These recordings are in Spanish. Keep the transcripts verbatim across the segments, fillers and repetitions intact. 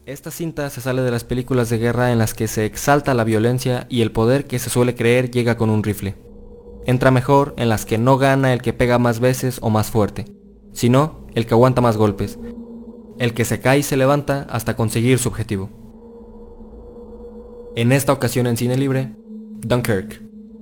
Esta cinta se sale de las películas de guerra en las que se exalta la violencia y el poder que se suele creer llega con un rifle. Entra mejor en las que no gana el que pega más veces o más fuerte, sino el que aguanta más golpes, el que se cae y se levanta hasta conseguir su objetivo. En esta ocasión en Cine Libre, Dunkirk.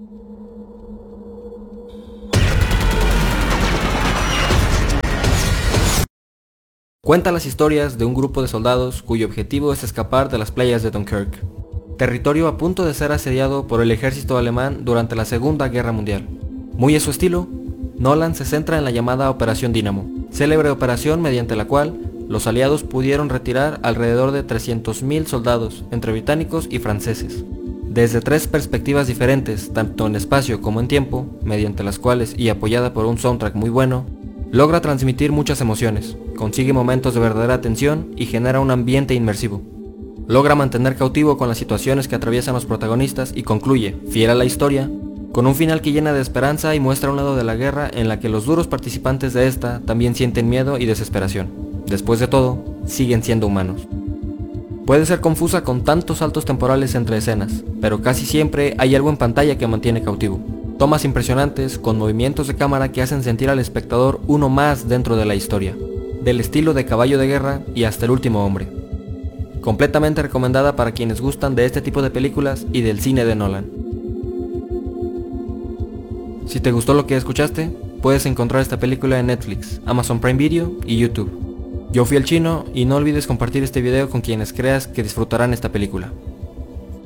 Cuenta las historias de un grupo de soldados cuyo objetivo es escapar de las playas de Dunkirk, territorio a punto de ser asediado por el ejército alemán durante la Segunda Guerra Mundial. Muy a su estilo, Nolan se centra en la llamada Operación Dínamo, célebre operación mediante la cual los aliados pudieron retirar alrededor de trescientos mil soldados entre británicos y franceses, desde tres perspectivas diferentes, tanto en espacio como en tiempo, mediante las cuales, y apoyada por un soundtrack muy bueno, logra transmitir muchas emociones, consigue momentos de verdadera tensión y genera un ambiente inmersivo. Logra mantener cautivo con las situaciones que atraviesan los protagonistas y concluye, fiel a la historia, con un final que llena de esperanza y muestra un lado de la guerra en la que los duros participantes de esta también sienten miedo y desesperación. Después de todo, siguen siendo humanos. Puede ser confusa con tantos saltos temporales entre escenas, pero casi siempre hay algo en pantalla que mantiene cautivo. Tomas impresionantes con movimientos de cámara que hacen sentir al espectador uno más dentro de la historia, del estilo de Caballo de Guerra y Hasta el último hombre. Completamente recomendada para quienes gustan de este tipo de películas y del cine de Nolan. Si te gustó lo que escuchaste, puedes encontrar esta película en Netflix, Amazon Prime Video y YouTube. Yo fui el Chino y no olvides compartir este video con quienes creas que disfrutarán esta película.